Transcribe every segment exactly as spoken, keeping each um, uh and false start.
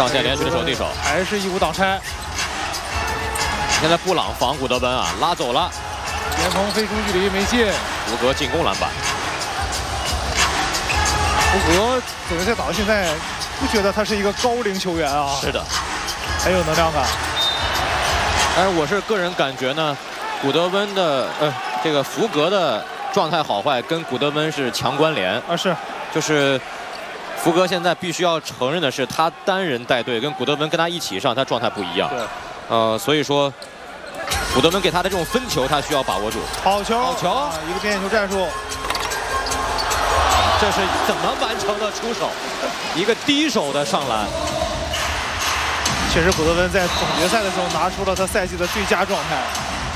上线连续的手递手， 还是一股挡拆。 现在布朗防古德温啊，拉走了。 严鹏飞中距离没进， 福格进攻篮板。 福格总决赛打到现在，不觉得他是一个高龄球员啊？ 是的， 很有能量感。 但是我是个人感觉呢，古德温的呃这个福格的状态好坏跟古德温是强关联啊，是， 就是福格现在必须要承认的是，他单人带队跟古德温跟他一起上，他状态不一样。 对， 呃，所以说古德温给他的这种分球，他需要把握住。 好球， 好球， 啊、一个边线球战术。 这是怎么完成的出手？一个低手的上篮。 确实，古德温在总决赛的时候拿出了他赛季的最佳状态。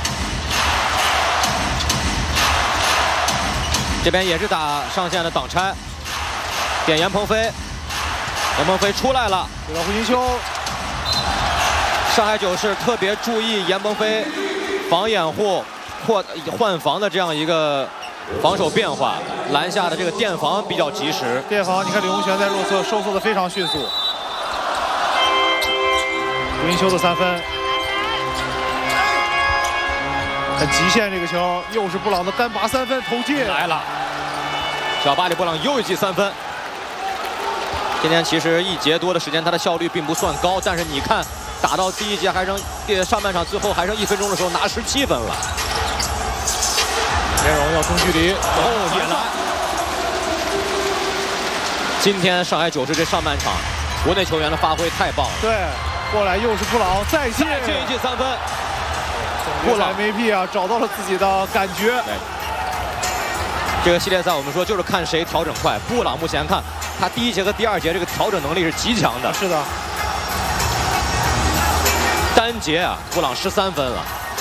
这边也是打上线的挡拆，点严鹏飞，严鹏飞出来了， 给到胡金秋。 上海九是特别注意严鹏飞防掩护或换防的这样一个防守变化，篮下的这个垫防比较及时。 垫防，你看李洪权在弱侧收缩的非常迅速。胡金秋的三分，很极限这个球，又是布朗的单拔三分投进来了。小巴里布朗又一记三分。今天其实一节多的时间，他的效率并不算高，但是你看打到第一节还剩上半场最后还剩一分钟的时候拿十七分了。 田荣要中距离， 哦，也来。今天上海九是这上半场国内球员的发挥太棒了。 对，过来又是布朗再进， 再进一记三分。 布朗 M V P 啊，找到了自己的感觉。 这个系列赛我们说就是看谁调整快。布朗目前看他第一节和第二节这个调整能力是极强的。 是的。 单节啊，布朗十三分了。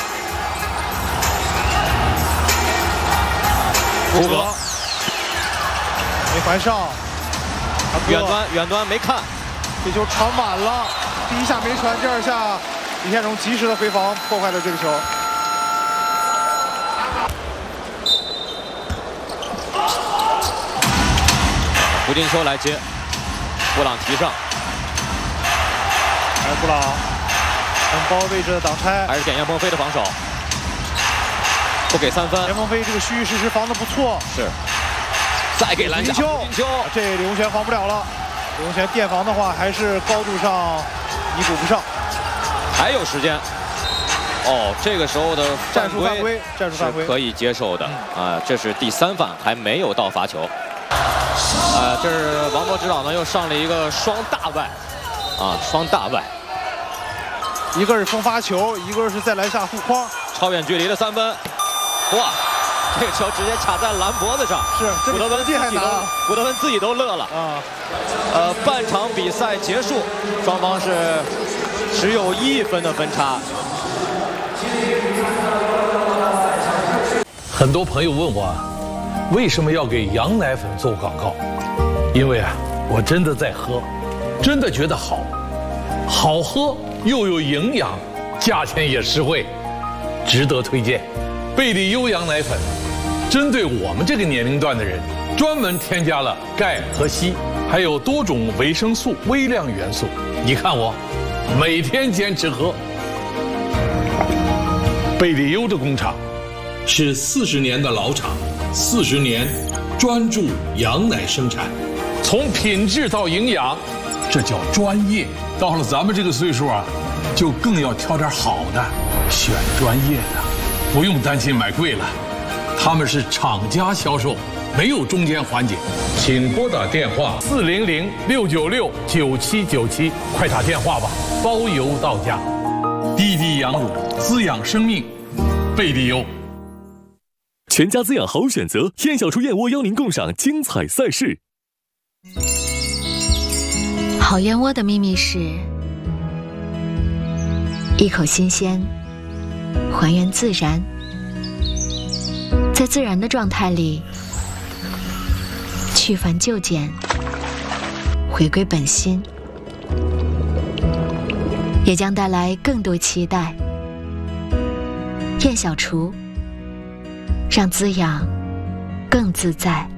福格没还上， 远端远端没看， 这球传满了，第一下没传，第二下李天荣及时的回防，破坏了这个球。 胡金秋来接，布朗提上， 来布朗很高位置的挡拆， 还是点严鹏飞的防守。不给三分， 严鹏飞这个虚虚实实防的不错。 是，再给篮下。胡金秋， 这李洪权防不了了。李洪权垫防的话，还是高度上弥补不上。 还有时间。哦，这个时候的战术犯规，战术犯规可以接受的啊、嗯呃。这是第三犯，还没有到罚球。啊、呃，这是王博指导呢又上了一个双大外，啊，双大外。 一个是封发球，一个是在篮下护框， 超远距离的三分。哇，这个球直接卡在篮脖子上， 是古德温自己都，古德温自己都乐了啊。呃，半场比赛结束，双方是只有一分的分差。 很多朋友问我，为什么要给羊奶粉做广告？因为啊，我真的在喝，真的觉得好，好喝又有营养，价钱也实惠，值得推荐。贝利优羊奶粉，针对我们这个年龄段的人，专门添加了钙和硒，还有多种维生素、微量元素。你看我，每天坚持喝。贝利优的工厂是四十年的老厂，四十年专注羊奶生产，从品质到营养，这叫专业。到了咱们这个岁数啊，就更要挑点好的，选专业的。不用担心买贵了，他们是厂家销售，没有中间环节。请拨打电话四零零六九六九七九七，快打电话吧，包邮到家。滴滴羊乳，滋养生命，贝利优。 全家滋养好选择，燕小厨燕窝邀您共赏精彩赛事。 好燕窝的秘密是一口新鲜，还原自然，在自然的状态里去繁就简，回归本心，也将带来更多期待。燕小厨，让滋养更自在。